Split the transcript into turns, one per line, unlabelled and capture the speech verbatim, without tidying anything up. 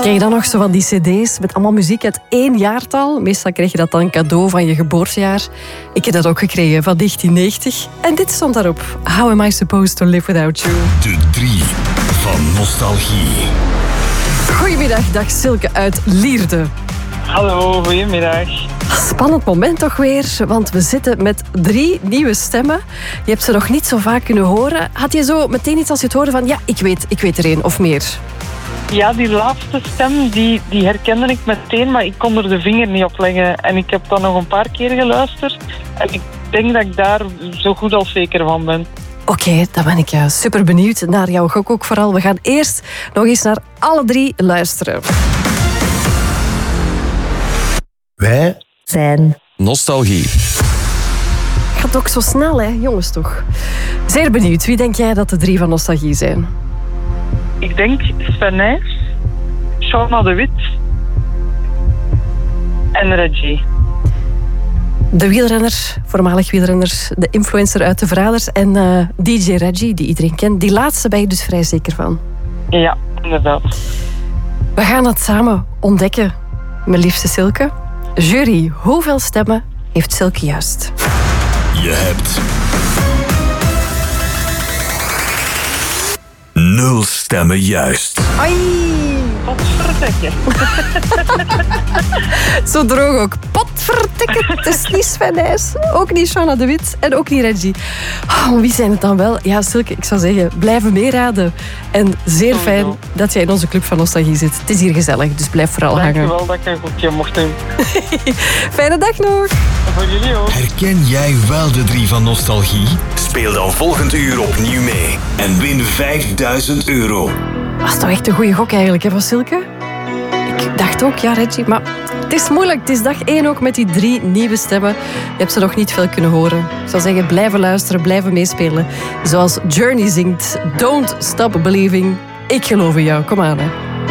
Ken je dan nog zo van die cd's met allemaal muziek uit één jaartal? Meestal krijg je dat dan cadeau van je geboortejaar. Ik heb dat ook gekregen van negentien negentig. En dit stond daarop. How am I supposed to live without you?
De drie van Nostalgie.
Goedemiddag, dag Silke uit Lierde.
Hallo, goedemiddag.
Spannend moment toch weer, want we zitten met drie nieuwe stemmen. Je hebt ze nog niet zo vaak kunnen horen. Had je zo meteen iets als je het hoorde van... ja, ik weet, ik weet er één of meer?
Ja, die laatste stem, die, die herkende ik meteen, maar ik kon er de vinger niet op leggen. En ik heb dan nog een paar keer geluisterd. En ik denk dat ik daar zo goed als zeker van ben.
Oké, okay, dan ben ik uh, super benieuwd naar jouw gok ook vooral. We gaan eerst nog eens naar alle drie luisteren.
Wij
zijn
Nostalgie.
Gaat ook zo snel, hè, jongens toch? Zeer benieuwd. Wie denk jij dat de drie van Nostalgie zijn?
Ik denk Sven Nys, Shauna de Wit en Reggie.
De wielrenner, voormalig wielrenner, de influencer uit de Verraders en uh, D J Reggie, die iedereen kent. Die laatste ben je dus vrij zeker van.
Ja, inderdaad.
We gaan het samen ontdekken, mijn liefste Silke. Jury, hoeveel stemmen heeft Silke juist?
Je hebt... nul stemmen juist.
Ai!
Potverdikke.
Zo droog ook. Potverdikke. Het is niet Sven Nys, ook niet Shauna de Wit en ook niet Reggie. Oh, wie zijn het dan wel? Ja, Silke, ik zou zeggen, blijven meeraden. En zeer fijn dat jij in onze club van Nostalgie zit. Het is hier gezellig, dus blijf vooral
Dank
hangen.
Dank je wel dat ik een goedje mocht doen.
Fijne dag nog.
Voor jullie ook.
Herken jij wel de drie van Nostalgie? Speel dan volgend uur opnieuw mee. En win vijfduizend euro.
Was toch echt een goede gok eigenlijk, hè, van Silke? Ik dacht ook, ja, Reggie, maar het is moeilijk. Het is dag één ook met die drie nieuwe stemmen. Je hebt ze nog niet veel kunnen horen. Ik zou zeggen, blijven luisteren, blijven meespelen. Zoals Journey zingt, Don't Stop Believing. Ik geloof in jou, kom aan, hè.